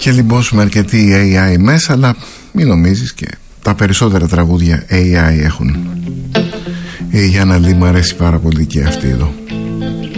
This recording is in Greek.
και λιμπώσουμε αρκετή AI μέσα, αλλά μην νομίζεις, και τα περισσότερα τραγούδια AI έχουν. Η Γιάννα Λί μου αρέσει πάρα πολύ και αυτή εδώ.